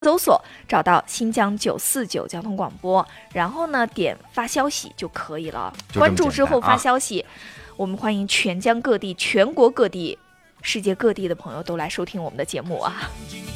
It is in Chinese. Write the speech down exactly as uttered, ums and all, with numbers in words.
搜索找到新疆九四九交通广播，然后呢点发消息就可以了。关注之后发消息，我们欢迎全疆各地、全国各地、世界各地的朋友都来收听我们的节目啊。